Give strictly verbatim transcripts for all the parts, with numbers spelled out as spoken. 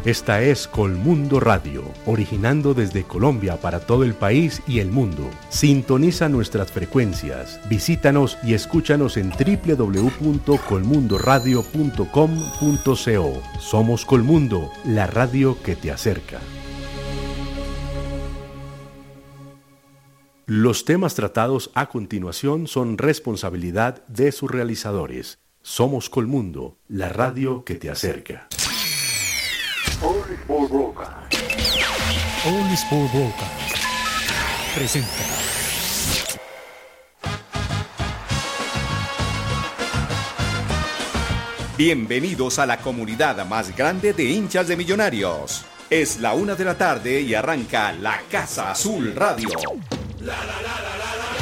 Esta es Colmundo Radio, originando desde Colombia para todo el país y el mundo. Sintoniza nuestras frecuencias, visítanos y escúchanos en doble u doble u doble u punto colmundo radio punto com punto co. Somos Colmundo, la radio que te acerca. Los temas tratados a continuación son responsabilidad de sus realizadores. Somos Colmundo, la radio que te acerca. All Sport Broadcast. All Sport Broadcast presenta. Bienvenidos a la comunidad más grande de hinchas de Millonarios. Es la una de la tarde y arranca La Casa Azul Radio. La, la, la, la, la, la.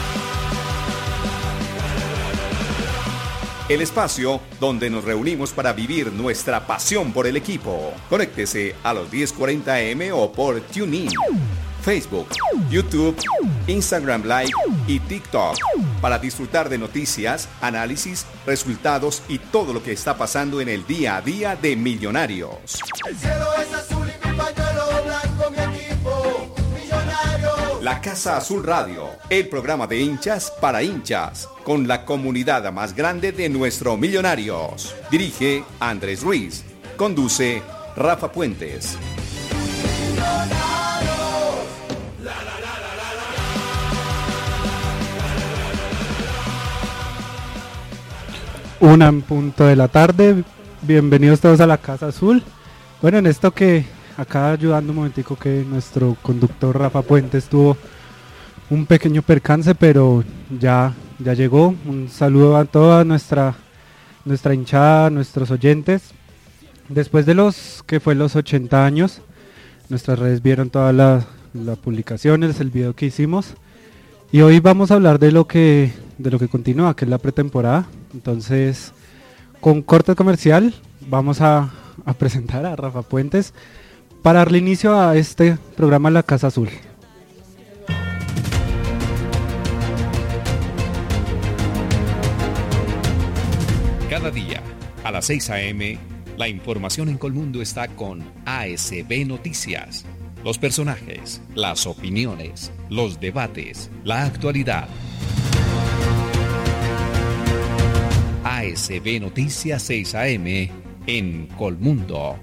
El espacio donde nos reunimos para vivir nuestra pasión por el equipo. Conéctese a los diez cuarenta a eme o por TuneIn, Facebook, YouTube, Instagram Live y TikTok para disfrutar de noticias, análisis, resultados y todo lo que está pasando en el día a día de Millonarios. El cielo es azul y mi pañuelo blanco, mi equipo, Millonarios. La Casa Azul Radio, el programa de hinchas para hinchas, con la comunidad más grande de nuestro Millonarios. Dirige Andrés Ruiz. Conduce Rafa Puentes. Una en punto de la tarde, bienvenidos todos a la Casa Azul. Bueno, en esto que acá ayudando un momentico que nuestro conductor Rafa Puentes tuvo un pequeño percance, pero ya, ya llegó. Un saludo a toda nuestra, nuestra hinchada, nuestros oyentes. Después de los que fue los ochenta años, nuestras redes vieron todas las, las publicaciones, el video que hicimos. Y hoy vamos a hablar de lo que de lo que continúa, que es la pretemporada. Entonces, con corte comercial, vamos a, a presentar a Rafa Puentes para darle inicio a este programa La Casa Azul. Cada día, a las seis a eme, la información en Colmundo está con A S B Noticias. Los personajes, las opiniones, los debates, la actualidad. A S B Noticias seis a eme en Colmundo.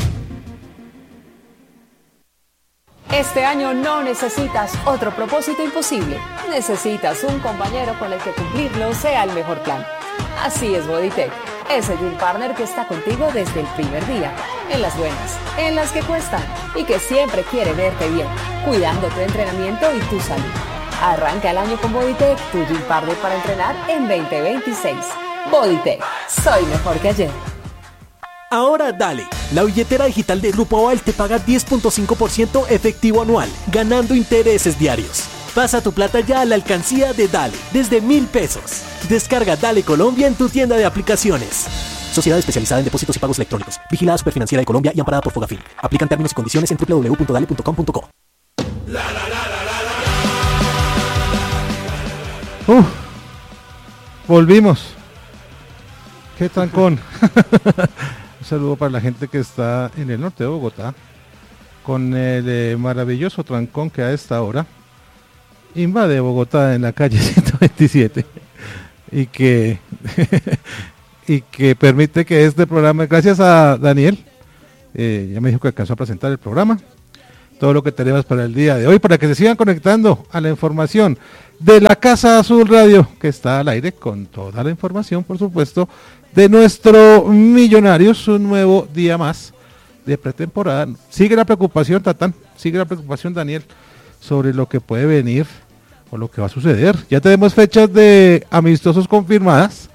Este año no necesitas otro propósito imposible. Necesitas un compañero con el que cumplirlo sea el mejor plan. Así es Bodytech, ese Gym Partner que está contigo desde el primer día, en las buenas, en las que cuestan y que siempre quiere verte bien, cuidando tu entrenamiento y tu salud. Arranca el año con Bodytech, tu Gym Partner para entrenar en veinte veintiséis. Bodytech, soy mejor que ayer. Ahora dale, la billetera digital de Grupo Aval te paga diez punto cinco por ciento efectivo anual, ganando intereses diarios. Pasa tu plata ya a la alcancía de Dale, desde mil pesos. Descarga Dale Colombia en tu tienda de aplicaciones. Sociedad especializada en depósitos y pagos electrónicos. Vigilada Superfinanciera de Colombia y amparada por Fogafín. Aplican términos y condiciones en doble u doble u doble u punto dale punto com punto co. La, la, la, la, la, la. Uh, volvimos. ¿Qué trancón? Un saludo para la gente que está en el norte de Bogotá, con el eh, maravilloso trancón que a esta hora invade Bogotá en la calle ciento veintisiete y que y que permite que este programa, gracias a Daniel, eh, ya me dijo que alcanzó a presentar el programa, todo lo que tenemos para el día de hoy, para que se sigan conectando a la información de la Casa Azul Radio, que está al aire con toda la información, por supuesto, de nuestro Millonarios, un nuevo día más de pretemporada. Sigue la preocupación, Tatán, sigue la preocupación, Daniel, sobre lo que puede venir o lo que va a suceder. Ya tenemos fechas de amistosos confirmadas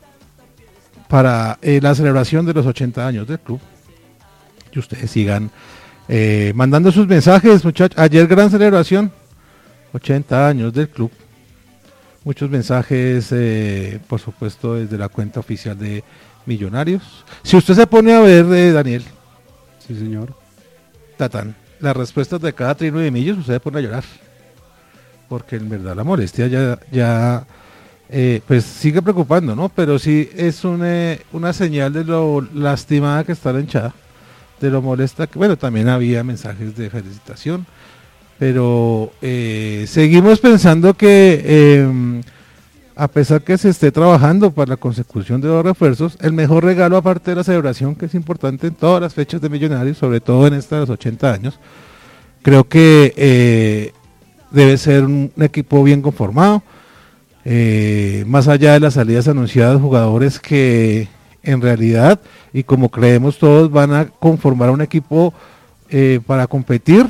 para eh, la celebración de los ochenta años del club. Que ustedes sigan eh, mandando sus mensajes, muchachos. Ayer gran celebración, ochenta años del club. Muchos mensajes, eh, por supuesto, desde la cuenta oficial de Millonarios. Si usted se pone a ver, eh, Daniel. Sí, señor. Tatán, las respuestas de cada trino de millos, usted se pone a llorar. Porque en verdad la molestia ya, ya eh, pues sigue preocupando, ¿no? Pero sí es una, una señal de lo lastimada que está la hinchada de lo molesta, que bueno, también había mensajes de felicitación, pero eh, seguimos pensando que eh, a pesar que se esté trabajando para la consecución de los refuerzos, el mejor regalo aparte de la celebración, que es importante en todas las fechas de Millonarios, sobre todo en esta de los ochenta años, creo que eh, debe ser un, un equipo bien conformado, eh, más allá de las salidas anunciadas, jugadores que en realidad, y como creemos todos, van a conformar un equipo eh, para competir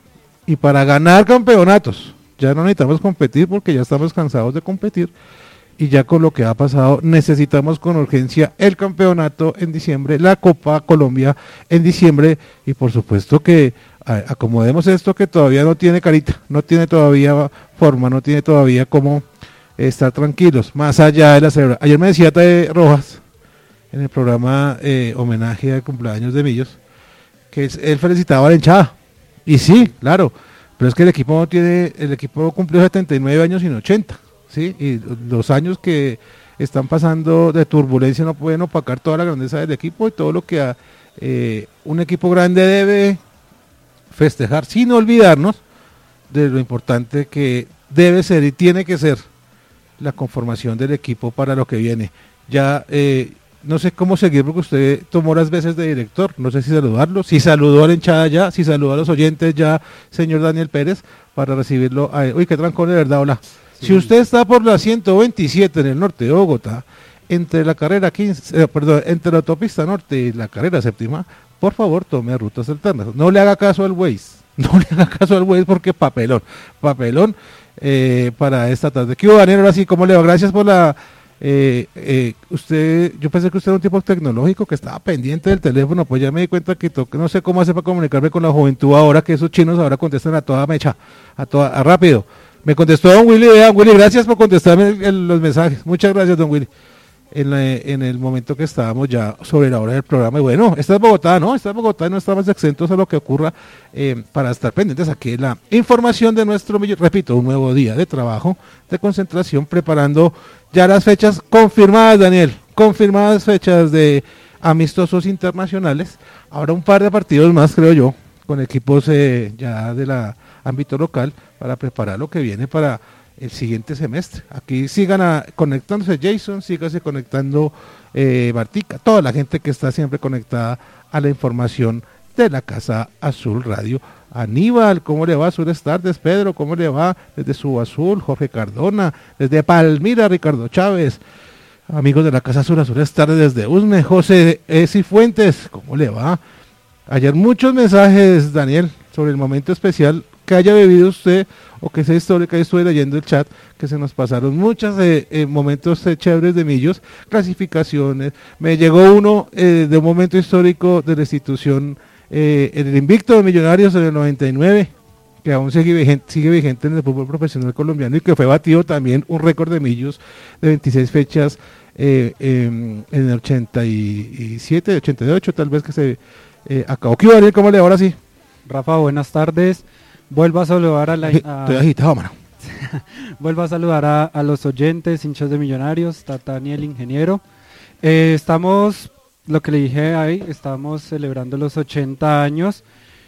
y para ganar campeonatos. Ya no necesitamos competir porque ya estamos cansados de competir, y ya con lo que ha pasado necesitamos con urgencia el campeonato en diciembre, la Copa Colombia en diciembre, y por supuesto que a, acomodemos esto que todavía no tiene carita, no tiene todavía forma, no tiene todavía cómo estar tranquilos, más allá de la celebración. Ayer me decía Tae Rojas en el programa eh, homenaje al cumpleaños de Millos, que es, él felicitaba a la hinchada, y sí, claro, pero es que el equipo no tiene, el equipo cumplió setenta y nueve años sin ochenta, ¿sí? Y los años que están pasando de turbulencia no pueden opacar toda la grandeza del equipo y todo lo que a, eh, un equipo grande debe festejar, sin olvidarnos de lo importante que debe ser y tiene que ser la conformación del equipo para lo que viene. Ya eh, no sé cómo seguir porque usted tomó las veces de director, no sé si saludarlo, si saludó a la hinchada ya, si saludó a los oyentes ya, señor Daniel Pérez, para recibirlo. A, uy, qué trancón de verdad, hola. Sí. Si usted está por la ciento veintisiete en el norte de Bogotá, entre la carrera quince, eh, perdón, entre la autopista norte y la carrera séptima, por favor tome rutas alternas, no le haga caso al Waze, no le haga caso al Waze porque papelón, papelón eh, para esta tarde. ¿Qué hubo, Daniel? Ahora sí, ¿cómo le va? Gracias por la... Eh, eh, usted, yo pensé que usted era un tipo tecnológico que estaba pendiente del teléfono, pues ya me di cuenta que toque, no sé cómo hacer para comunicarme con la juventud ahora, que esos chinos ahora contestan a toda mecha, a toda, a rápido. Me contestó don Willy, vea, Willy, gracias por contestarme el, el, los mensajes, muchas gracias don Willy, en, la, en el momento que estábamos ya sobre la hora del programa. Y bueno, esta es Bogotá, ¿no? Esta es Bogotá y no estamos exentos a lo que ocurra, eh, para estar pendientes aquí de la información de nuestro, repito, un nuevo día de trabajo, de concentración, preparando ya las fechas confirmadas, Daniel, confirmadas fechas de amistosos internacionales. Habrá un par de partidos más, creo yo, con equipos eh, ya de la ámbito local para preparar lo que viene para el siguiente semestre. Aquí sigan a, conectándose Jason, sígase conectando eh, Martica, toda la gente que está siempre conectada a la información de la Casa Azul Radio. Aníbal, ¿cómo le va? Buenas tardes. Pedro, ¿cómo le va? Desde Subazul, Jorge Cardona, desde Palmira, Ricardo Chávez, amigos de la Casa Azul, Azules tardes desde Usme, José E. Cifuentes, ¿cómo le va? Ayer muchos mensajes, Daniel, sobre el momento especial que haya vivido usted o que sea histórica. Estuve leyendo el chat que se nos pasaron muchos eh, eh, momentos eh, chéveres de Millos, clasificaciones. Me llegó uno eh, de un momento histórico de la institución, eh, el invicto de Millonarios en el noventa y nueve, que aún sigue vigente, sigue vigente en el fútbol profesional colombiano y que fue batido también un récord de Millos de veintiséis fechas eh, eh, en el ochenta y siete, ochenta y ocho tal vez, que se eh, acabó. ¿Qué iba a decir? ¿Cómo le va ahora sí? Rafa, buenas tardes. Vuelvo a saludar a la... A, Estoy agitado, mano. Vuelvo a saludar a, a los oyentes, hinchas de Millonarios, Tatán y el ingeniero. Eh, estamos, lo que le dije ahí, estamos celebrando los ochenta años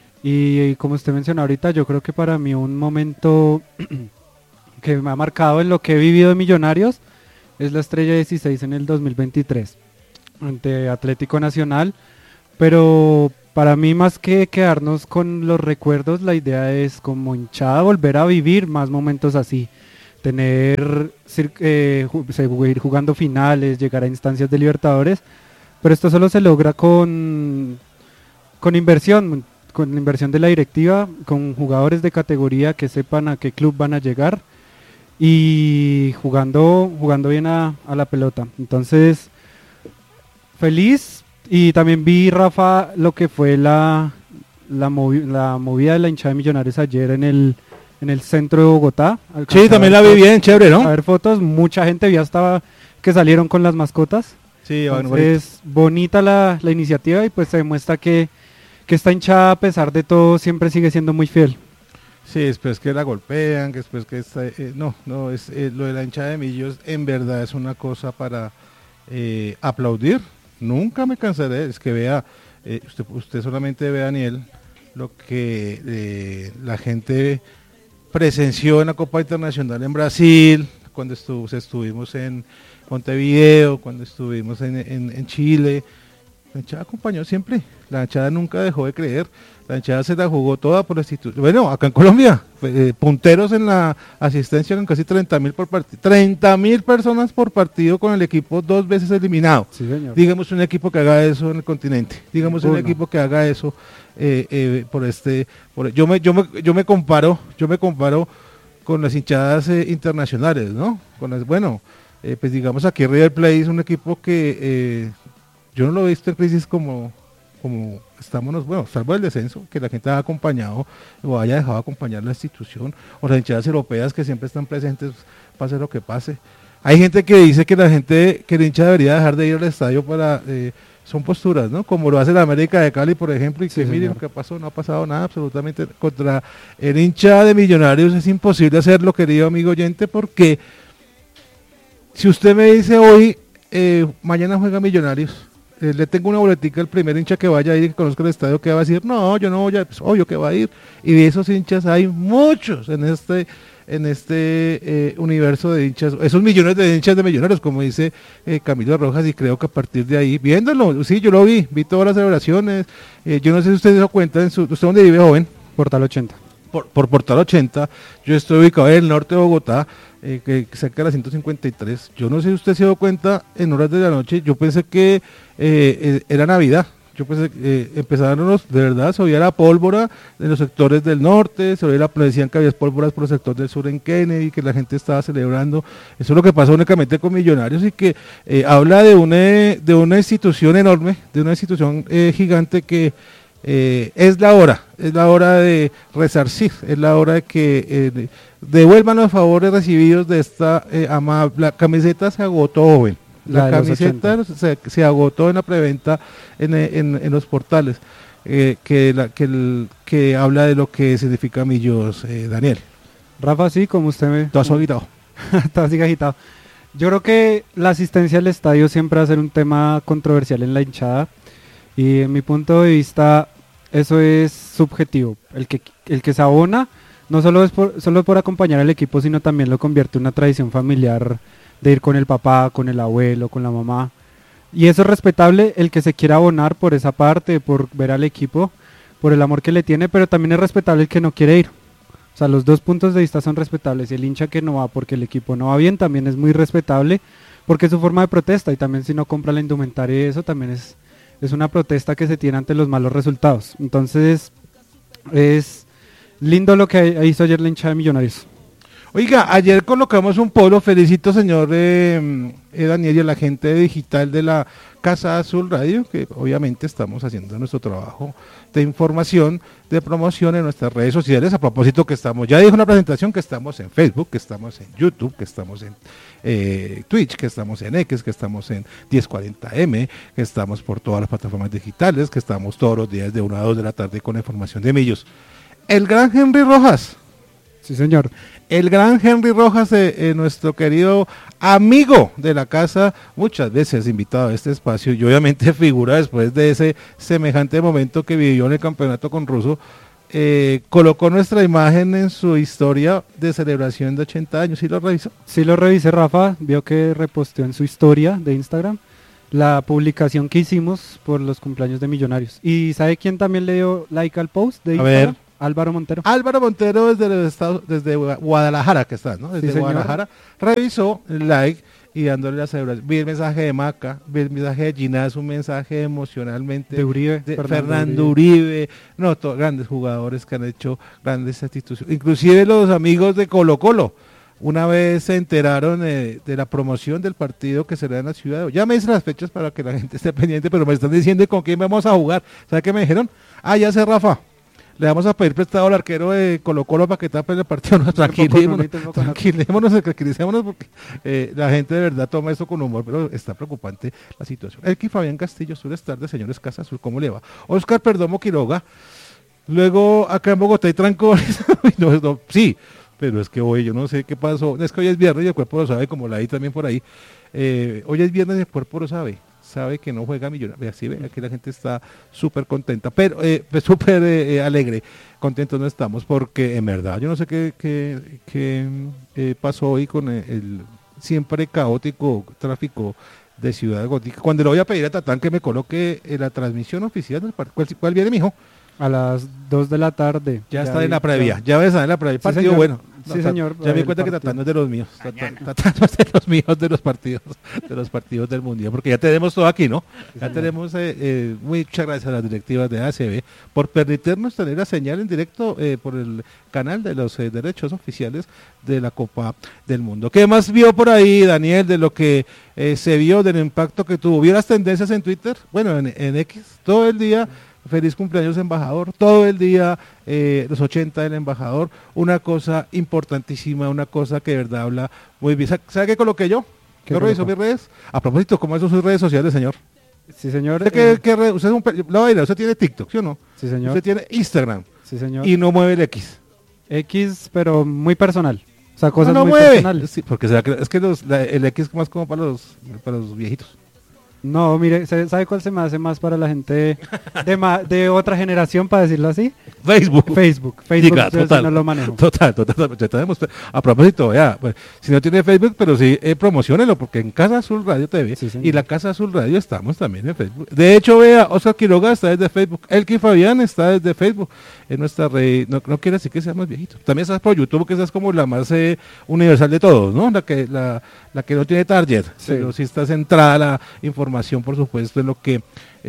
y, y como usted mencionó ahorita, yo creo que para mí un momento que me ha marcado en lo que he vivido de Millonarios es la estrella dieciséis en el dos mil veintitrés ante Atlético Nacional, pero... Para mí, más que quedarnos con los recuerdos, la idea es como hinchada volver a vivir más momentos así, tener, eh, seguir jugando finales, llegar a instancias de Libertadores, pero esto solo se logra con, con inversión, con inversión de la directiva, con jugadores de categoría que sepan a qué club van a llegar y jugando, jugando bien a, a la pelota. Entonces, feliz. Y también vi, Rafa, lo que fue la, la, movi la movida de la hinchada de Millonarios ayer en el, en el centro de Bogotá. Sí, también la vi bien, chévere, ¿no? A ver fotos, mucha gente ya estaba que salieron con las mascotas. Sí, bueno, es bonita la, la iniciativa y pues se demuestra que, que esta hinchada, a pesar de todo, siempre sigue siendo muy fiel. Sí, después que la golpean, que después que está, eh, no, no, es eh, lo de la hinchada de Millos en verdad es una cosa para eh, aplaudir. Nunca me cansaré, es que vea, eh, usted, usted solamente ve, Daniel, lo que eh, la gente presenció en la Copa Internacional en Brasil, cuando estuvo, estuvimos en Montevideo, cuando estuvimos en, en, en Chile. La hinchada acompañó siempre, la hinchada nunca dejó de creer, la hinchada se la jugó toda por la institución. Bueno, acá en Colombia, eh, punteros en la asistencia con casi treinta mil por partido, treinta mil personas por partido con el equipo dos veces eliminado. Sí, señor. Digamos un equipo que haga eso en el continente, digamos un Uno. equipo que haga eso eh, eh, por este, por, yo me, yo me, yo me comparo, yo me comparo con las hinchadas eh, internacionales, ¿no? Con las, bueno, eh, pues digamos aquí River Plate es un equipo que eh, yo no lo he visto en crisis como, como estamos, bueno, salvo el descenso, que la gente ha acompañado o haya dejado acompañar la institución, o las hinchadas europeas que siempre están presentes, pase lo que pase. Hay gente que dice que la gente, que el hincha debería dejar de ir al estadio para, eh, son posturas, ¿no? Como lo hace la América de Cali, por ejemplo, y que Sí, miren señor. lo que pasó, no ha pasado nada absolutamente contra el hincha de Millonarios, es imposible hacerlo, querido amigo oyente, porque si usted me dice hoy, eh, mañana juega Millonarios, eh, le tengo una boletica al primer hincha que vaya a ir y que conozca el estadio, que va a decir, no, yo no voy a, pues obvio que va a ir, y de esos hinchas hay muchos en este en este eh, universo de hinchas, esos millones de hinchas de Millonarios, como dice eh, Camilo Rojas, y creo que a partir de ahí, viéndolo, sí, yo lo vi, vi todas las celebraciones, eh, yo no sé si usted se dio cuenta, en su, ¿usted dónde vive, joven? Portal ochenta. Por, por Portal ochenta, yo estoy ubicado en el norte de Bogotá, eh, que cerca de la ciento cincuenta y tres, yo no sé si usted se dio cuenta, en horas de la noche, yo pensé que eh, eh, era Navidad, yo pensé que eh, empezaron los, de verdad, se oía la pólvora en los sectores del norte, se oía la, decían que había pólvoras por el sector del sur en Kennedy, que la gente estaba celebrando, eso es lo que pasó únicamente con Millonarios y que eh, habla de una, de una institución enorme, de una institución eh, gigante que Eh, es la hora, es la hora de resarcir, es la hora de que eh, devuelvan los favores recibidos de esta eh, amable. La camiseta se agotó, joven. La, La de los camiseta se, se agotó en la preventa en, en, en los portales, eh, que, la, que, el, que habla de lo que significa Millos, eh, Daniel. Rafa, sí, como usted me... Todo agitado. Todo así agitado. Yo creo que la asistencia al estadio siempre va a ser un tema controversial en la hinchada. Y en mi punto de vista, eso es subjetivo. El que, el que se abona no solo es por, solo por acompañar al equipo, sino también lo convierte en una tradición familiar de ir con el papá, con el abuelo, con la mamá. Y eso es respetable, el que se quiera abonar por esa parte, por ver al equipo, por el amor que le tiene, pero también es respetable el que no quiere ir. O sea, los dos puntos de vista son respetables. Y el hincha que no va porque el equipo no va bien también es muy respetable, porque es su forma de protesta. Y también si no compra la indumentaria y eso también es... es una protesta que se tiene ante los malos resultados. Entonces, es lindo lo que hizo ayer la hinchada de Millonarios. Oiga, ayer colocamos un polo, felicito señor eh, eh, Daniel y a la gente digital de la Casa Azul Radio, que obviamente estamos haciendo nuestro trabajo de información, de promoción en nuestras redes sociales, a propósito que estamos, ya dijo en la presentación que estamos en Facebook, que estamos en YouTube, que estamos en eh, Twitch, que estamos en X, que estamos en diez cuarenta eme, que estamos por todas las plataformas digitales, que estamos todos los días de una a dos de la tarde con la información de Millos. El gran Henry Rojas. Sí, señor. El gran Henry Rojas, eh, eh, nuestro querido amigo de la casa, muchas veces invitado a este espacio y obviamente figura después de ese semejante momento que vivió en el campeonato con Russo, eh, colocó nuestra imagen en su historia de celebración de ochenta años. ¿Sí lo revisó? Sí lo revisé, Rafa, vio que reposteó en su historia de Instagram la publicación que hicimos por los cumpleaños de Millonarios. ¿Y sabe quién también le dio like al post de Instagram? A ver. Álvaro Montero. Álvaro Montero desde los Estados, desde Guadalajara, que está, ¿no? Desde Sí, señor. Guadalajara, revisó el like y dándole la celebración. Vi el mensaje de Maca, vi el mensaje de Ginás, un mensaje emocionalmente De Uribe, de Fernando Fernando Uribe, no, to- grandes jugadores que han hecho grandes instituciones, inclusive los amigos de Colo Colo. Una vez se enteraron eh, de la promoción del partido que será en la ciudad. Ya me dicen las fechas para que la gente esté pendiente, pero me están diciendo con quién vamos a jugar. ¿Sabe qué me dijeron? Ah, ya sé, Rafa. Le vamos a pedir prestado al arquero de Colo Colo para que tape el partido. No, tranquilémonos, tranquilémonos, tranquilémonos porque eh, la gente de verdad toma esto con humor, pero está preocupante la situación. Elki Fabián Castillo, buenas tardes, señores Casa Azul, ¿cómo le va? Oscar Perdomo Quiroga, luego acá en Bogotá hay trancones. no, no, sí, pero es que hoy yo no sé qué pasó, es que hoy es viernes y el cuerpo lo sabe, como la hay también por ahí. Eh, hoy es viernes y el cuerpo lo sabe. sabe que no juega Millonarios. Así ve, aquí la gente está súper contenta, pero eh, pues, súper eh, alegre. Contentos no estamos porque en verdad yo no sé qué, qué, qué eh, pasó hoy con el, el siempre caótico tráfico de Ciudad Gótica. Cuando le voy a pedir a Tatán que me coloque en la transmisión oficial del partido. ¿Cuál, ¿Cuál viene, mijo? A las dos de la tarde. Ya, ya está en la previa, ya, ya ves, en la previa. Partido señor. Bueno. Sí, señor. Ya me di cuenta que Tatán no es de los míos. Tatán, Tatán no es de los míos, de los partidos, de los partidos del Mundial, porque ya tenemos todo aquí, ¿no? Sí, ya señor. tenemos, eh, eh, muchas gracias a las directivas de A C B por permitirnos tener la señal en directo eh, por el canal de los eh, derechos oficiales de la Copa del Mundo. ¿Qué más vio por ahí, Daniel, de lo que eh, se vio, del impacto que tuvo? ¿Vio las tendencias en Twitter? Bueno, en, en X, todo el día... Feliz cumpleaños, embajador, todo el día, eh, los ochenta del embajador, una cosa importantísima, una cosa que de verdad habla muy bien. ¿Sabe qué coloqué yo? ¿Qué ¿Yo reviso mis redes? A propósito, ¿cómo son sus redes sociales, señor? Sí, señor. ¿Usted, eh, qué, qué usted, es un, la vaina, ¿Usted tiene TikTok, sí o no? Sí, señor. Usted tiene Instagram. Sí, señor. Y no mueve el X. X, pero muy personal. O sea, cosas no, no muy mueve. personales. Sí, porque será que, es que los, la, el X es más como para los, para los viejitos. No, mire, ¿sabe cuál se me hace más para la gente de, ma, de otra generación, para decirlo así? Facebook. Facebook. Facebook, Diga, total, no lo manejo. Total, total, total. A propósito, ya, pues, si no tiene Facebook, pero sí, eh, promociónelo, porque en Casa Azul Radio T V sí, y la Casa Azul Radio estamos también en Facebook. De hecho, vea, Oscar Quiroga está desde Facebook, Elkin Fabián está desde Facebook, en nuestra red, no, no quiere decir que seamos viejitos. También estás por YouTube, que esa es como la más eh, universal de todos, ¿no? La que, la, la que no tiene target, sí. Pero sí está centrada la información, por supuesto, en lo que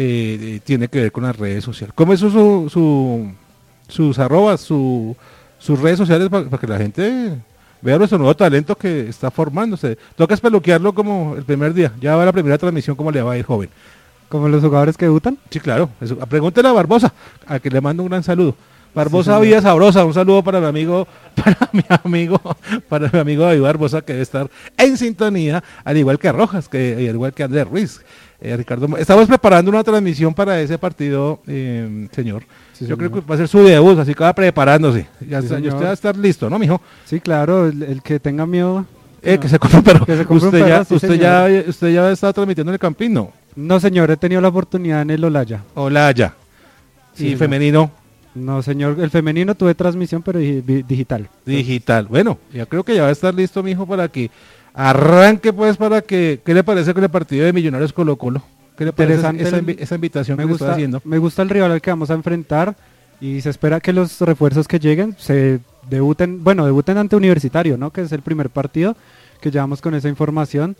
eh, tiene que ver con las redes sociales. ¿Cómo es su, su, sus arrobas, su, sus redes sociales para, para que la gente vea nuestro nuevo talento que está formándose? Toca espeluquearlo como el primer día, ya va la primera transmisión, ¿cómo le va a ir, joven? ¿Como los jugadores que debutan? Sí, claro, eso, pregúntele a Barbosa, a que le mando un gran saludo. Barbosa sí, Villa Sabrosa, un saludo para mi amigo, para mi amigo, para mi amigo David Barbosa, que debe estar en sintonía, al igual que Rojas, que al igual que Andrés Ruiz. Eh, Ricardo, estamos preparando una transmisión para ese partido, eh, señor. Sí, Yo señor. creo que va a ser su debut, así que va preparándose. Ya, sí, está, ya usted va a estar listo, ¿no, mijo? Sí, claro, el, el que tenga miedo. Eh, no. Que se compre un perro. Que se compre usted, un perro, ya, sí, usted, ya, usted ya está transmitiendo en el Campín, ¿no? No, señor, he tenido la oportunidad en el Olaya. Olaya. Sí, y señor. Femenino. No, señor, el femenino tuve transmisión, pero digital. Digital, bueno, ya creo que ya va a estar listo, mijo, para que arranque, pues, para que, ¿qué le parece con el partido de Millonarios Colo Colo? ¿Qué le parece esa, el, esa invitación me que gusta, le está haciendo? Me gusta el rival al que vamos a enfrentar y se espera que los refuerzos que lleguen se debuten, bueno, debuten ante Universitario, ¿no? Que es el primer partido que llevamos con esa información,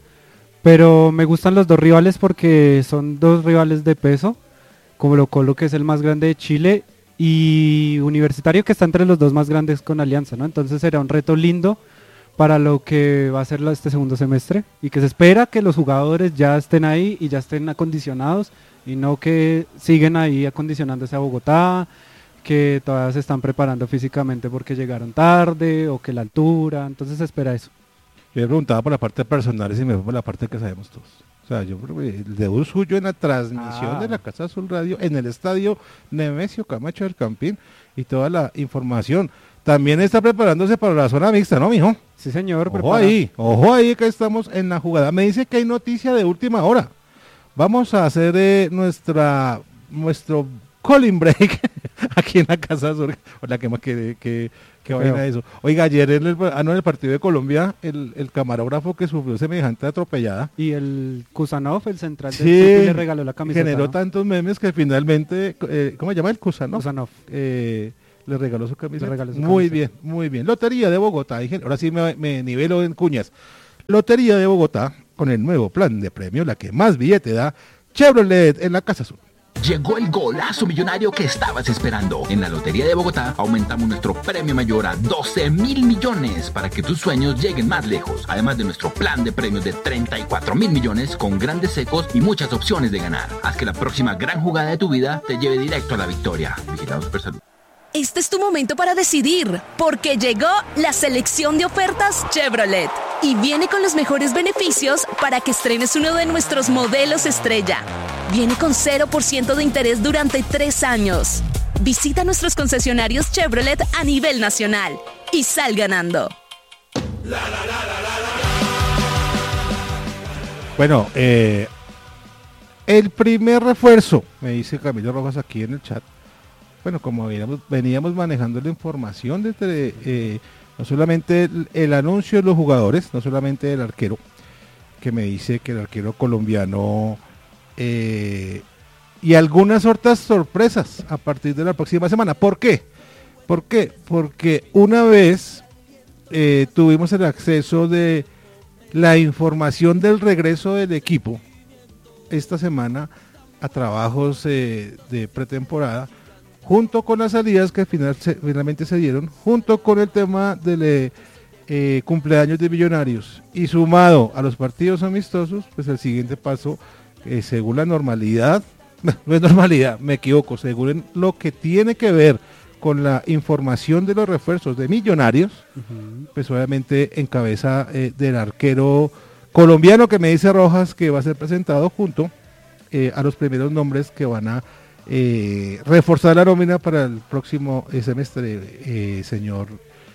pero me gustan los dos rivales porque son dos rivales de peso, Colo Colo, que es el más grande de Chile, y Universitario, que está entre los dos más grandes con Alianza, ¿no? Entonces será un reto lindo para lo que va a ser este segundo semestre y que se espera que los jugadores ya estén ahí y ya estén acondicionados y no que siguen ahí acondicionándose a Bogotá, que todavía se están preparando físicamente porque llegaron tarde o que la altura, entonces se espera eso. Yo le preguntaba por la parte personal y me fue por la parte que sabemos todos. O sea, yo el debut suyo en la transmisión ah. de la Casa Azul Radio en el estadio Nemesio Camacho del Campín y toda la información. También está preparándose para la zona mixta, ¿no, mijo? Sí, señor. Ojo prepara. ahí, ojo ahí que estamos en la jugada. Me dice que hay noticia de última hora. Vamos a hacer eh, nuestra nuestro calling break aquí en la Casa Azul. Hola, ¿qué más que, que, que vaina eso? Oiga, ayer en el, ah, no, en el partido de Colombia, el, el camarógrafo que sufrió semejante atropellada. Y el Kusanov, el central sí, del City, le regaló la camiseta. Generó ¿no? tantos memes que finalmente, eh, ¿cómo se llama el Kusanov? Kusanov. Eh, le regaló su camiseta. Le regaló su muy camiseta. bien, muy bien. Lotería de Bogotá. Ahora sí me, me nivelo en cuñas. Lotería de Bogotá, con el nuevo plan de premio, la que más billete da, Chevrolet en la Casa Azul. Llegó el golazo millonario que estabas esperando. En la Lotería de Bogotá aumentamos nuestro premio mayor a doce mil millones para que tus sueños lleguen más lejos. Además de nuestro plan de premios de treinta y cuatro mil millones con grandes secos y muchas opciones de ganar. Haz que la próxima gran jugada de tu vida te lleve directo a la victoria. Vigilado Supersalud. Este es tu momento para decidir, porque llegó la selección de ofertas Chevrolet y viene con los mejores beneficios para que estrenes uno de nuestros modelos estrella. Viene con cero por ciento de interés durante tres años. Visita nuestros concesionarios Chevrolet a nivel nacional y sal ganando. Bueno, eh, El primer refuerzo, me dice Camilo Rojas aquí en el chat. Bueno, como veníamos, veníamos manejando la información desde eh, no solamente el, el anuncio de los jugadores, no solamente del arquero, que me dice que el arquero colombiano eh, y algunas otras sorpresas a partir de la próxima semana. ¿Por qué? ¿Por qué? Porque una vez eh, tuvimos el acceso de la información del regreso del equipo esta semana a trabajos eh, de pretemporada, junto con las salidas que final, se, finalmente se dieron, junto con el tema del eh, eh, cumpleaños de Millonarios, y sumado a los partidos amistosos, pues el siguiente paso, eh, según la normalidad, no es normalidad, me equivoco, según lo que tiene que ver con la información de los refuerzos de Millonarios, uh-huh. pues obviamente en cabeza eh, del arquero colombiano que me dice Rojas que va a ser presentado junto eh, a los primeros nombres que van a eh, reforzar la nómina para el próximo eh, semestre, eh, señor.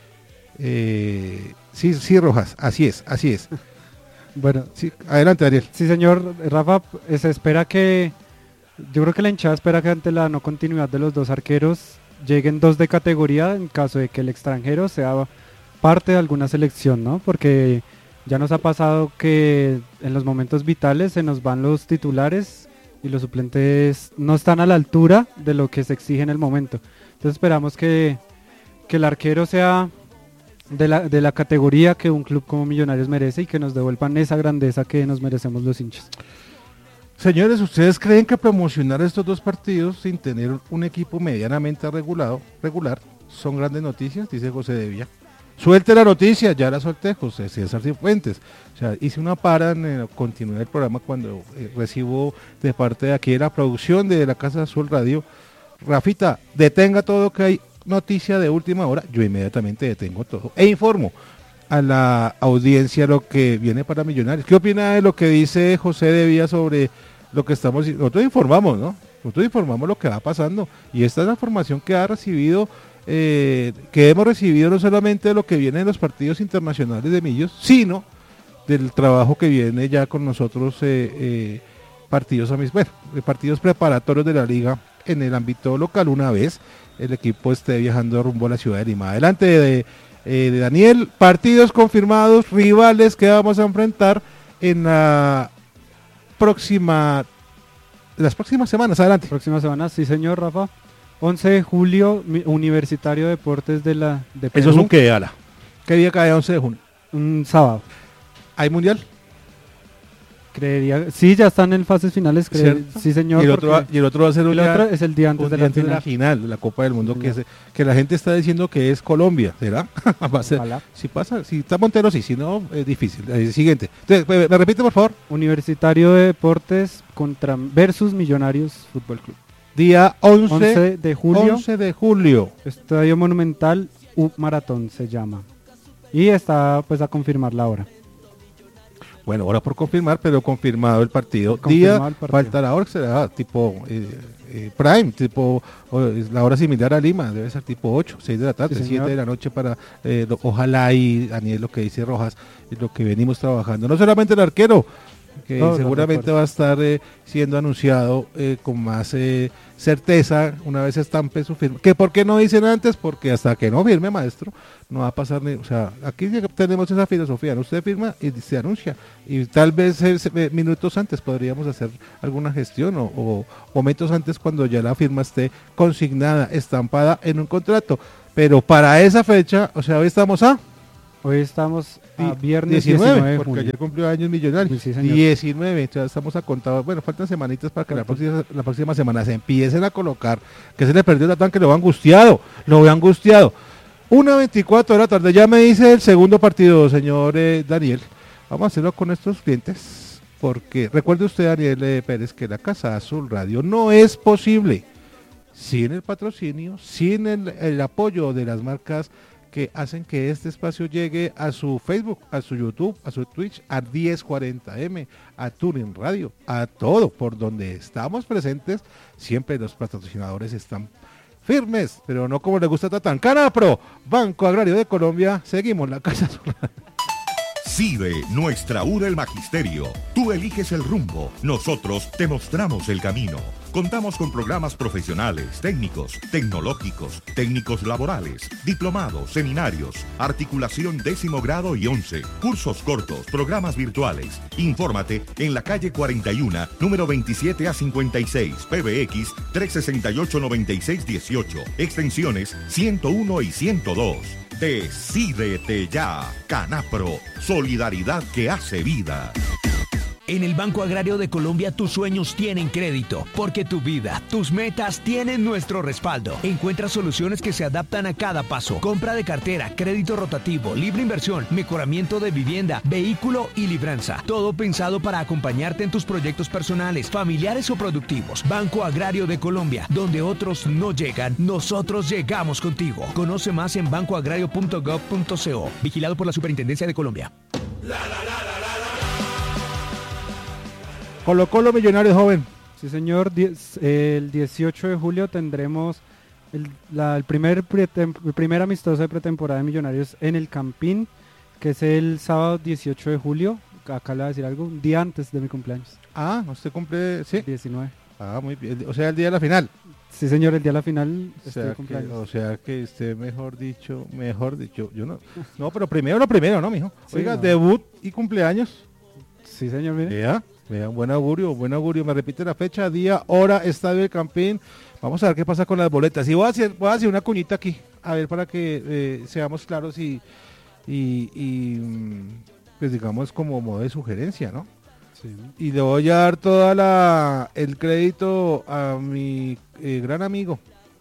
Eh, sí, sí, Rojas, así es, así es. Bueno, sí, adelante, Ariel. Sí, señor Rafa, se espera que, yo creo que la hinchada espera que ante la no continuidad de los dos arqueros lleguen dos de categoría en caso de que el extranjero sea parte de alguna selección, ¿no? Porque ya nos ha pasado que en los momentos vitales se nos van los titulares y los suplentes no están a la altura de lo que se exige en el momento. Entonces esperamos que, que el arquero sea de la, de la categoría que un club como Millonarios merece y que nos devuelvan esa grandeza que nos merecemos los hinchas. Señores, ¿ustedes creen que promocionar estos dos partidos sin tener un equipo medianamente regulado, regular son grandes noticias? Dice José de Villa. Suelte la noticia, ya la solté, José César Cifuentes. O sea, hice una para en eh, continuar el programa cuando eh, recibo de parte de aquí de la producción de la Casa Azul Radio. Rafita, detenga todo que hay noticia de última hora. Yo inmediatamente detengo todo e informo a la audiencia lo que viene para Millonarios. ¿Qué opina de lo que dice José de Villa sobre lo que estamos? Nosotros informamos, ¿no? Nosotros informamos lo que va pasando y esta es la información que ha recibido. Eh, que hemos recibido no solamente de lo que viene en los partidos internacionales de Millos, sino del trabajo que viene ya con nosotros eh, eh, partidos a mis, bueno, partidos preparatorios de la liga en el ámbito local, una vez el equipo esté viajando rumbo a la ciudad de Lima. Adelante de, eh, de Daniel, partidos confirmados, rivales que vamos a enfrentar en la próxima, las próximas semanas. Adelante. Próximas semanas, sí señor Rafa. once de julio, Universitario de Deportes de la de Perú. ¿Eso es un qué, Ala? ¿Qué día cae once de junio? Un sábado. ¿Hay mundial? Creería, sí, ya están en fases finales, creer, sí señor. Y el, otro va, y el otro va a ser el día, otro es el día antes de la, de la final de la Copa del Mundo, que, se, que la gente está diciendo que es Colombia, ¿será? Va a ser, si pasa, si está Montero, sí, si no, es difícil. El siguiente. Entonces, ¿me, me repite, por favor? Universitario de Deportes contra versus Millonarios Fútbol Club. Día once, once de julio. once de julio. Estadio Monumental U Maratón se llama. Y está pues a confirmar la hora. Bueno, hora por confirmar, pero confirmado el partido. Confirmado Día, el partido. falta la hora que será tipo eh, eh, prime, tipo o, la hora similar a Lima, debe ser tipo ocho, seis de la tarde, sí, siete de la noche para, eh, lo, ojalá y Daniel, lo que dice Rojas, es lo que venimos trabajando. No solamente el arquero, que no, seguramente no va a estar eh, siendo anunciado eh, con más eh, certeza una vez estampe su firma. ¿Que por qué no dicen antes? Porque hasta que no firme, maestro, no va a pasar ni, o sea, aquí tenemos esa filosofía, ¿no? Usted firma y se anuncia y tal vez eh, minutos antes podríamos hacer alguna gestión o, o momentos antes cuando ya la firma esté consignada, estampada en un contrato, pero para esa fecha, o sea, hoy estamos a Hoy estamos a viernes diecinueve, diecinueve porque junio. ayer cumplió años Millonarios. Sí, diecinueve, ya estamos a contar. Bueno, faltan semanitas para que la próxima, la próxima semana se empiecen a colocar. Que se le perdió el que lo veo angustiado, lo veo angustiado. una veinticuatro de la tarde, ya me dice el segundo partido, señor eh, Daniel. Vamos a hacerlo con estos clientes, porque recuerde usted, Daniel eh, Pérez, que la Casa Azul Radio no es posible sin el patrocinio, sin el, el apoyo de las marcas que hacen que este espacio llegue a su Facebook, a su YouTube, a su Twitch, a diez cuarenta eme, a Tuning Radio, a todo por donde estamos presentes. Siempre los patrocinadores están firmes, pero no como le gusta Tatán. Canapro, Banco Agrario de Colombia, seguimos la Casa Azul. CIDE, nuestra U del Magisterio, tu Tú eliges el rumbo, nosotros te mostramos el camino. Contamos con programas profesionales, técnicos, tecnológicos, técnicos laborales, diplomados, seminarios, articulación décimo grado y once, cursos cortos, programas virtuales. Infórmate en la calle cuarenta y uno, número veintisiete a cincuenta y seis, P B X trescientos sesenta y ocho, noventa y seis dieciocho, extensiones ciento uno y ciento dos. Decídete ya, Canapro, solidaridad que hace vida. En el Banco Agrario de Colombia tus sueños tienen crédito, porque tu vida, tus metas tienen nuestro respaldo. Encuentra soluciones que se adaptan a cada paso. Compra de cartera, crédito rotativo, libre inversión, mejoramiento de vivienda, vehículo y libranza. Todo pensado para acompañarte en tus proyectos personales, familiares o productivos. Banco Agrario de Colombia, donde otros no llegan, nosotros llegamos contigo. Conoce más en banco agrario punto gov punto co. Vigilado por la Superintendencia de Colombia. Colo Colo Millonarios, joven. Sí, señor. Diez, eh, el dieciocho de julio tendremos el, la, el, primer pretem, el primer amistoso de pretemporada de Millonarios en el Campín, que es el sábado dieciocho de julio. Acá le voy a decir algo, un día antes de mi cumpleaños. Ah, usted cumple, sí. diecinueve. Ah, muy bien. O sea, el día de la final. Sí, señor, el día de la final. O sea, que, o sea que usted, mejor dicho, mejor dicho, yo no. No, pero primero lo primero, ¿no, mijo? Oiga, sí, no. Debut y cumpleaños. Sí, señor, mire. ¿Ya? Vean, buen augurio, buen augurio. Me repite la fecha, día, hora, estadio del Campín. Vamos a ver qué pasa con las boletas. Y voy a hacer, voy a hacer una cuñita aquí, a ver, para que eh, seamos claros y, y, y, pues digamos, como modo de sugerencia, ¿no? Sí. Y le voy a dar toda la el crédito a mi eh, gran amigo,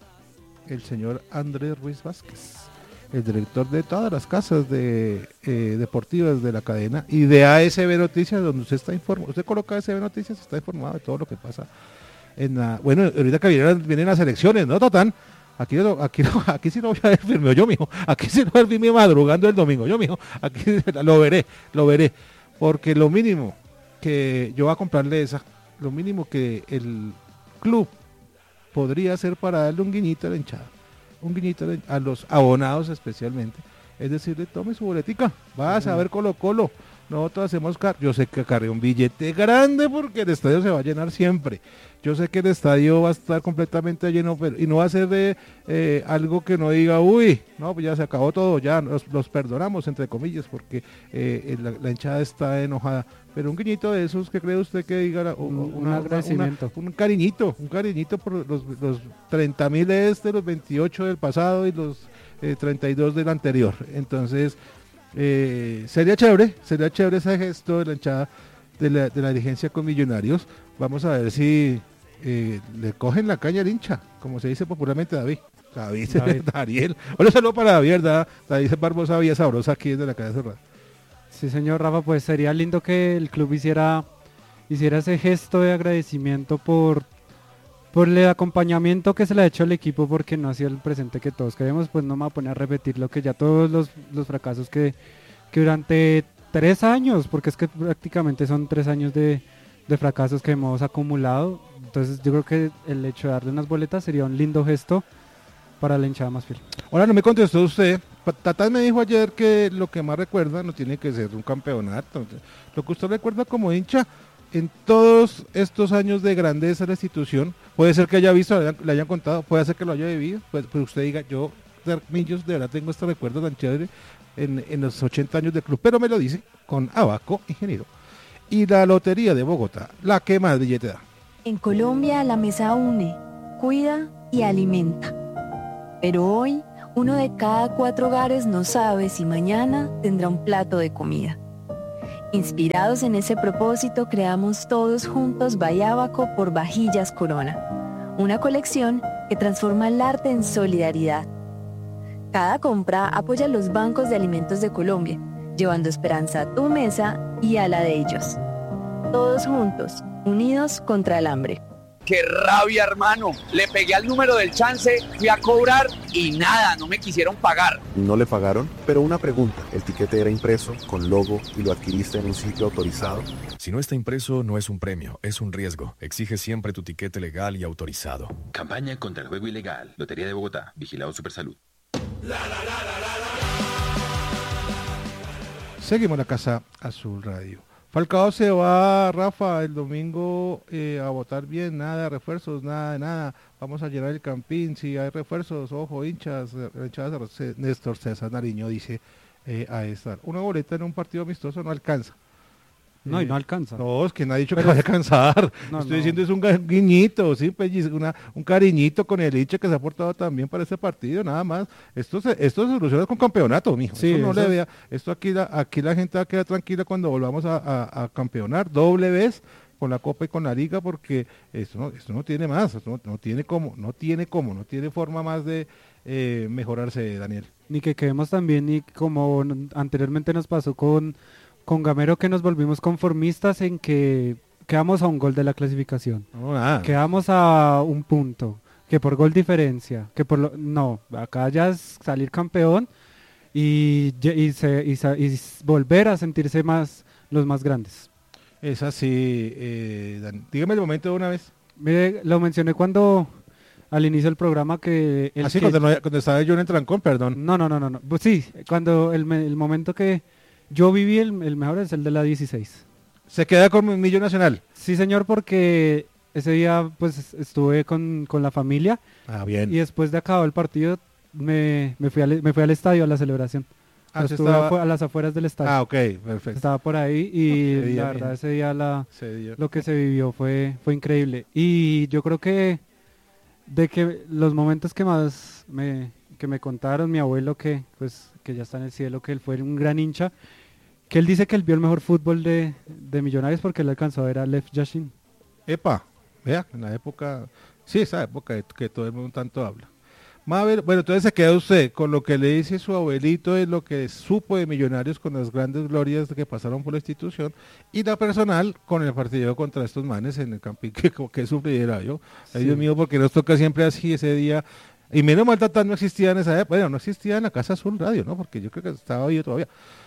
el señor Andrés Ruiz Vázquez, el director de todas las casas de eh, deportivas de la cadena y de A S B Noticias, donde usted está informado. Usted coloca A S B Noticias, está informado de todo lo que pasa en la... Bueno, ahorita que vienen, vienen las elecciones, ¿no, Totán? Aquí, aquí, aquí sí no voy a ver firme yo, mijo. Aquí sí no voy a ver firme madrugando el domingo, yo, mijo. Aquí lo veré, lo veré. Porque lo mínimo que yo voy a comprarle esa, lo mínimo que el club podría hacer para darle un guiñito a la hinchada, un guiñito a los abonados especialmente, es decirle, tome su boletica, vas a ver Colo Colo, nosotros hacemos, car yo sé que cargue un billete grande porque el estadio se va a llenar siempre, yo sé que el estadio va a estar completamente lleno, pero, y no va a ser de eh, algo que no diga, uy, no, pues ya se acabó todo, ya los, los perdonamos, entre comillas, porque eh, la, la hinchada está enojada, pero un guiñito de esos, ¿qué cree usted que diga? Un, un agradecimiento. Una, un cariñito, un cariñito por los, los treinta mil de este, los veintiocho del pasado y los eh, treinta y dos del anterior. Entonces, eh, sería chévere, sería chévere ese gesto de la hinchada de la, de la dirigencia con Millonarios. Vamos a ver si eh, le cogen la caña al hincha, como se dice popularmente David. David, David. Ariel. Hola, saludo para David, ¿verdad? David Barbosa Villa Sabrosa aquí desde la calle Cerrada. Sí, señor Rafa, pues sería lindo que el club hiciera hiciera ese gesto de agradecimiento por, por el acompañamiento que se le ha hecho al equipo, porque no ha sido el presente que todos queremos. Pues no me voy a poner a repetir lo que ya todos los, los fracasos que, que durante tres años, porque es que prácticamente son tres años de, de fracasos que hemos acumulado. Entonces yo creo que el hecho de darle unas boletas sería un lindo gesto para la hinchada más fiel. Ahora no me contestó usted. Tatán me dijo ayer que lo que más recuerda no tiene que ser un campeonato. Lo que usted recuerda como hincha en todos estos años de grandeza de la institución, puede ser que haya visto, le hayan, le hayan contado, puede ser que lo haya vivido, pues, pues usted diga, yo de Millos de verdad tengo este recuerdo tan chévere en, en los ochenta años del club, pero me lo dice con Abaco, ingeniero. Y la Lotería de Bogotá, la que más billete da. En Colombia la mesa une, cuida y alimenta. Pero hoy, uno de cada cuatro hogares no sabe si mañana tendrá un plato de comida. Inspirados en ese propósito, creamos todos juntos Bayabaco por Vajillas Corona, una colección que transforma el arte en solidaridad. Cada compra apoya a los bancos de alimentos de Colombia, llevando esperanza a tu mesa y a la de ellos. Todos juntos, unidos contra el hambre. ¡Qué rabia, hermano! Le pegué al número del chance, fui a cobrar y nada, no me quisieron pagar. No le pagaron, pero una pregunta. ¿El tiquete era impreso, con logo y lo adquiriste en un sitio autorizado? Si no está impreso, no es un premio, es un riesgo. Exige siempre tu tiquete legal y autorizado. Campaña contra el juego ilegal. Lotería de Bogotá. Vigilado Supersalud. La, la, la, la, la, la. Seguimos la Casa Azul Radio. Falcao se va, Rafa, el domingo eh, a votar bien, nada de refuerzos, nada de nada. Vamos a llenar el Campín, si hay refuerzos, ojo, hinchas, hinchas Néstor César Nariño dice eh, a esta. Una boleta en un partido amistoso no alcanza. No, eh, y no alcanza. No, es que nadie ha dicho Pero que vaya a alcanzar. no, Estoy no. diciendo es un guiñito, ¿sí? Pues, una, un cariñito con el hincha que se ha portado también para este partido, nada más. Esto se, esto se soluciona con campeonato, mijo. Sí, Esto no eso le es- vea. Esto aquí la, aquí la gente va a quedar tranquila cuando volvamos a, a, a campeonar doble vez con la Copa y con la Liga, porque esto no, esto no tiene más, esto no, no tiene cómo, no tiene cómo, no tiene forma más de eh, mejorarse, Daniel. Ni que quedemos también, y como n- anteriormente nos pasó con, con Gamero, que nos volvimos conformistas en que quedamos a un gol de la clasificación. No, nada. Quedamos a un punto, que por gol diferencia, que por lo, no, acá ya es salir campeón y, ye- y, se- y sa- y s- volver a sentirse más los más grandes. Es así, eh, Dan- dígame el momento de una vez. Mire, lo mencioné cuando al inicio del programa que... el Así que- cuando, no, cuando estaba yo en Trancón, perdón. No, no, no, no, no. Pues sí, cuando el, me- el momento que yo viví el, el mejor es el de la dieciséis. ¿Se queda con Millo Nacional? Sí, señor, porque ese día pues estuve con, con la familia. Ah, bien. Y después de acabado el partido me, me, fui, al, me fui al estadio a la celebración. Ah, se Estuve estaba- afu- a las afueras del estadio. Ah, ok, perfecto. Estaba por ahí y Ese día, la verdad bien. ese día la, Ese día. lo que se vivió fue, fue increíble. Y yo creo que de que los momentos que más me, que me contaron mi abuelo, que pues que ya está en el cielo, que él fue un gran hincha, que él dice que él vio el mejor fútbol de, de Millonarios porque él alcanzó a ver a Lev Yashin. Epa, vea, en la época, sí, esa época de que todo el mundo tanto habla. Mabel, bueno, entonces se queda usted con lo que le dice su abuelito de lo que supo de Millonarios con las grandes glorias que pasaron por la institución, y la personal con el partido contra estos manes en el Campín, que como que sufriera yo. Ay, Sí. Dios mío, porque nos toca siempre así ese día. Y menos mal Tatán no existía en esa época, bueno, no existía en la Casa Azul Radio, ¿no? Porque yo creo que estaba vivo todavía.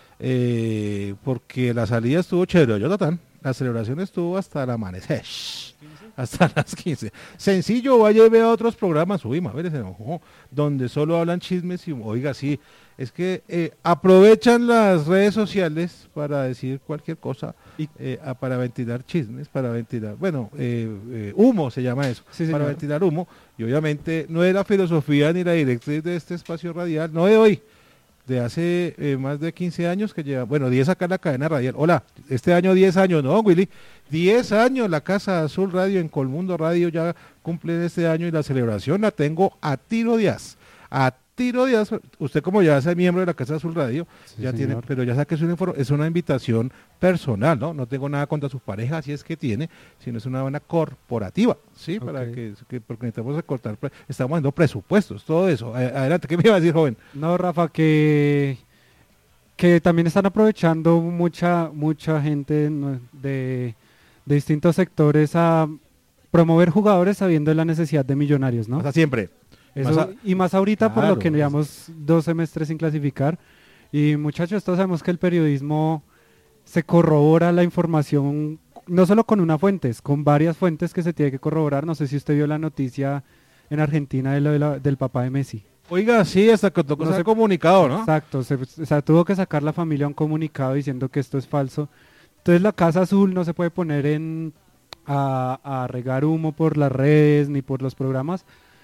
Eh, porque la salida estuvo chévere, yo Tatán. La celebración estuvo hasta el amanecer. Hasta las quince. Sencillo, vaya y vea otros programas, uy, Mabel se enojó, donde solo hablan chismes y, oiga, sí, es que eh, aprovechan las redes sociales para decir cualquier cosa, eh, a- para ventilar chismes, para ventilar, bueno, eh, eh, humo se llama eso, Sí, para señor. ventilar humo, y obviamente no es la filosofía ni la directriz de este espacio radial, no de hoy, de hace eh, más de quince años que lleva, bueno, diez acá en la cadena radial. Hola, este año diez años, ¿no, Willy? diez años la Casa Azul Radio en Colmundo Radio ya cumple este año y la celebración la tengo a tiro de as. A tiro de as. Usted como ya es miembro de la Casa Azul Radio, Sí, ya tiene, señor. pero ya sabe que es una, infor- es una invitación personal, ¿no? No tengo nada contra su pareja, si es que tiene, sino es una buena corporativa, ¿sí? Para Ok. que, que- porque necesitamos recortar, pre- estamos dando presupuestos, todo eso. A- Adelante, ¿qué me iba a decir, joven? No, Rafa, que, que también están aprovechando mucha, mucha gente no- de, de distintos sectores a promover jugadores sabiendo de la necesidad de Millonarios, ¿no? Hasta siempre. Eso- Más a- y más ahorita por Claro, lo que es- llevamos dos semestres sin clasificar. Y muchachos, todos sabemos que el periodismo se corrobora la información no solo con una fuente, es con varias fuentes que se tiene que corroborar. No sé si usted vio la noticia en Argentina de lo de la- del papá de Messi. Oiga, sí, hasta que tocó No ser sé- comunicado, ¿no? Exacto, se, o sea, tuvo que sacar la familia un comunicado diciendo que esto es falso. Entonces la Casa Azul no se puede poner en a, a regar humo por las redes ni por los programas,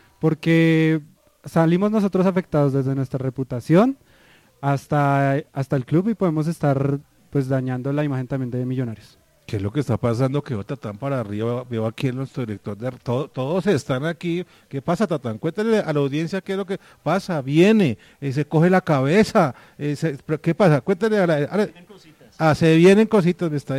porque salimos nosotros afectados desde nuestra reputación hasta, hasta el club y podemos estar pues dañando la imagen también de Millonarios. ¿Qué es lo que está pasando? Que Tatán para arriba, veo aquí en nuestro director, de, todo- todos están aquí. ¿Qué pasa, Tatán? Cuéntale a la audiencia qué es lo que pasa. Viene, eh, se coge la cabeza. eh, se- pero ¿qué pasa? Cuéntale a la... a la- ah, se vienen cositas, me está